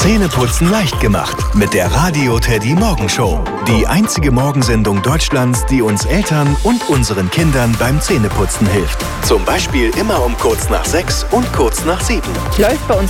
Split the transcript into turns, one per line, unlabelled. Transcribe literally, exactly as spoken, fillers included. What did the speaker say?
Zähneputzen leicht gemacht mit der Radio Teddy Morgenshow. Die einzige Morgensendung Deutschlands, die uns Eltern und unseren Kindern beim Zähneputzen hilft. Zum Beispiel immer um kurz nach sechs und kurz nach sieben.
Läuft bei uns